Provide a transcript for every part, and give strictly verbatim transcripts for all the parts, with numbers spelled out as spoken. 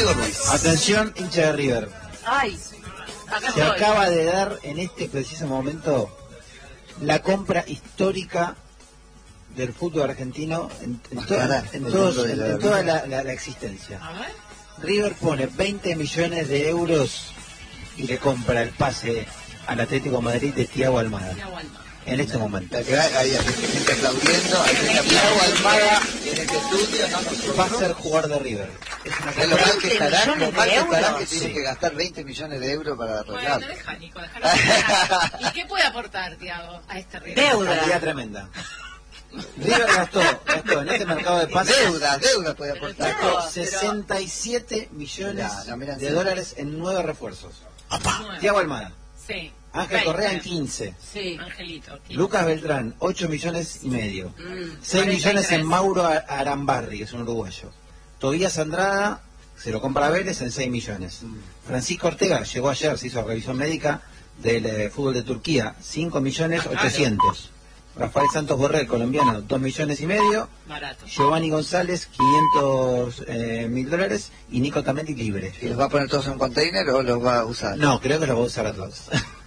Diego Ruiz. Atención, hincha de River. Ay, acá Se estoy. acaba de dar en este preciso momento la compra histórica del fútbol argentino en, en, Más toda, cara, en, el todos- mundo de en- la en toda vida. la, la- la existencia. A ver. River pone veinte millones de euros y le compra el pase al Atlético de Madrid de Thiago Almada Ya aguanto. en este momento. Hay hay gente aplaudiendo, hay gente aplaudiendo. Almada en este estudio, no nosotros. Va a ser jugador de River. Es una Es lo mal que estará, lo millones mal de que estará euros. que tiene Sí. que gastar veinte millones de euros para Bueno, arreglar. deja, Nico, déjalo. ¿Y qué puede aportar, Tiago, a este River? calidad tremenda. River gastó, gastó en este mercado de pases Deuda, deuda puede aportar. Pero- gastó sesenta y siete millones Ya, no, mira, de sí. dólares en nueve refuerzos. Nueve. Thiago Almada, Sí. Ángel veinte. Correa en quince, Sí. Angelito. quince. Lucas Beltrán ocho millones y medio, Mm, seis millones en cuarenta y tres. Mauro Arambarri, que es un uruguayo. Tobías Andrada se lo compra a Vélez en seis millones. Francisco Ortega llegó ayer, se hizo revisión médica del eh, fútbol de Turquía, cinco millones ochocientos. Rafael Santos Borrell, colombiano, dos millones y medio. Barato. Giovanni González, quinientos mil dólares. Y Nico Tamendi libre. ¿Y los va a poner todos en un container o los va a usar? No, creo que los voy a usar a todos.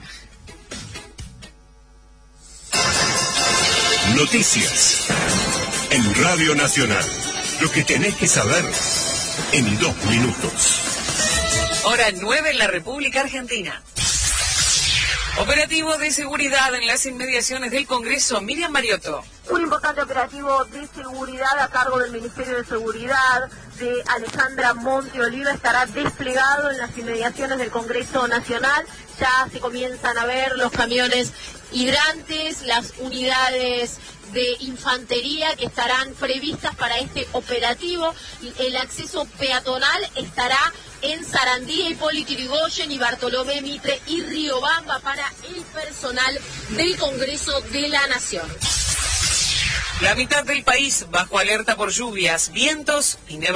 Noticias en Radio Nacional. Lo que tenés que saber en dos minutos. Hora nueve en la República Argentina. Operativo de seguridad en las inmediaciones del Congreso. Miriam Mariotto. Un importante operativo de seguridad a cargo del Ministerio de Seguridad de Alejandra Monte Oliva estará desplegado en las inmediaciones del Congreso Nacional. Ya se comienzan a ver los camiones hidrantes, las unidades de infantería que estarán previstas para este operativo. El acceso peatonal estará en Sarandí, Hipólito Yrigoyen y Bartolomé Mitre y Riobamba para el personal del Congreso de la Nación. La mitad del país bajo alerta por lluvias, vientos y nevadas.